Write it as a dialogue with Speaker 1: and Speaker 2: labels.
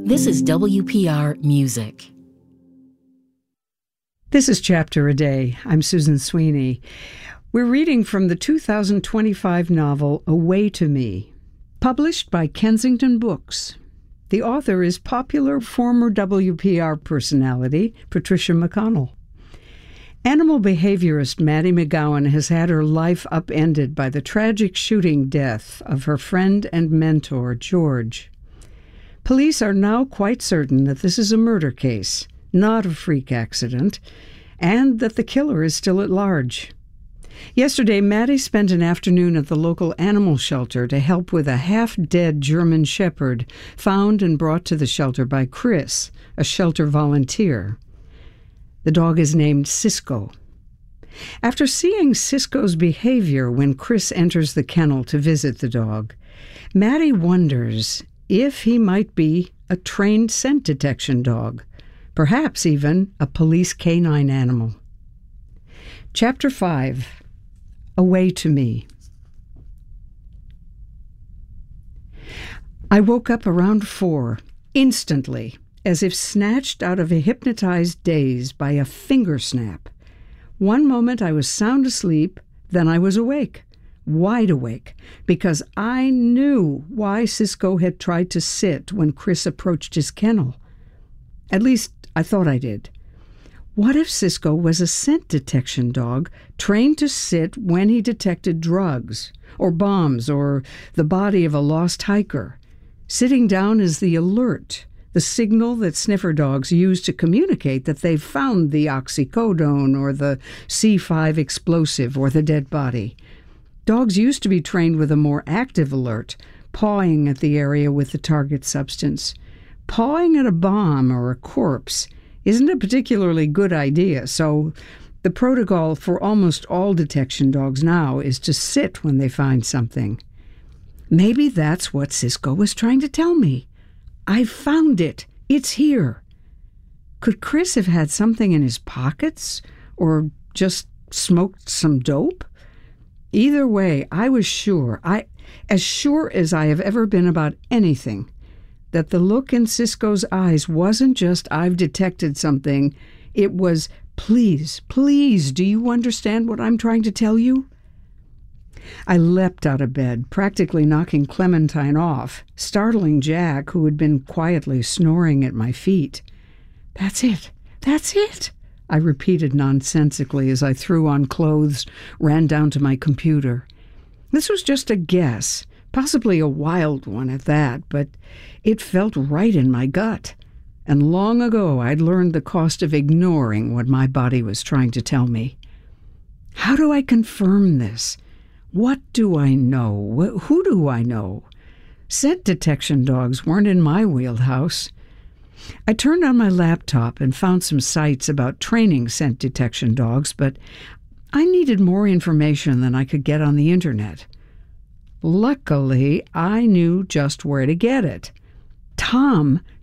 Speaker 1: This is WPR Music.
Speaker 2: This is Chapter a Day. I'm Susan Sweeney. We're reading from the 2025 novel Away to Me, published by Kensington Books. The author is popular former WPR personality Patricia McConnell. Animal behaviorist Maddie McGowan has had her life upended by the tragic shooting death of her friend and mentor, George. Police are now quite certain that this is a murder case, not a freak accident, and that the killer is still at large. Yesterday, Maddie spent an afternoon at the local animal shelter to help with a half-dead German shepherd found and brought to the shelter by Chris, a shelter volunteer. The dog is named Cisco. After seeing Cisco's behavior when Chris enters the kennel to visit the dog, Maddie wonders if he might be a trained scent detection dog, perhaps even a police canine animal. Chapter 5. Away to Me. I woke up around 4, instantly, as if snatched out of a hypnotized daze by a finger snap. One moment I was sound asleep, then I was awake, wide awake, because I knew why Cisco had tried to sit when Chris approached his kennel. At least, I thought I did. What if Cisco was a scent detection dog trained to sit when he detected drugs, or bombs, or the body of a lost hiker? Sitting down is the alert, the signal that sniffer dogs use to communicate that they've found the oxycodone or the C5 explosive or the dead body. Dogs used to be trained with a more active alert, pawing at the area with the target substance. Pawing at a bomb or a corpse isn't a particularly good idea, so the protocol for almost all detection dogs now is to sit when they find something. Maybe that's what Cisco was trying to tell me. I found it. It's here. Could Chris have had something in his pockets or just smoked some dope? Either way, I was sure, as sure as I have ever been about anything, that the look in Cisco's eyes wasn't just I've detected something. It was, please, do you understand what I'm trying to tell you? I leapt out of bed, practically knocking Clementine off, startling Jack, who had been quietly snoring at my feet. That's it, I repeated nonsensically as I threw on clothes, ran down to my computer. This was just a guess, possibly a wild one at that, but it felt right in my gut. And long ago I'd learned the cost of ignoring what my body was trying to tell me. How do I confirm this? What do I know? Who do I know? Scent detection dogs weren't in my wheelhouse. I turned on my laptop and found some sites about training scent detection dogs, but I needed more information than I could get on the internet. Luckily, I knew just where to get it. Tom